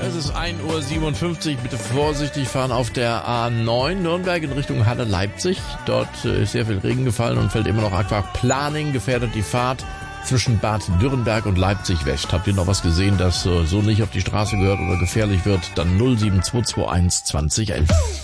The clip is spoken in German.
Es ist 1:57 Uhr. Bitte vorsichtig fahren auf der A9 Nürnberg in Richtung Halle-Leipzig. Dort ist sehr viel Regen gefallen und fällt immer noch Aquaplaning. Gefährdet die Fahrt zwischen Bad Dürrenberg und Leipzig-West. Habt ihr noch was gesehen, das so nicht auf die Straße gehört oder gefährlich wird? Dann 07221 2011.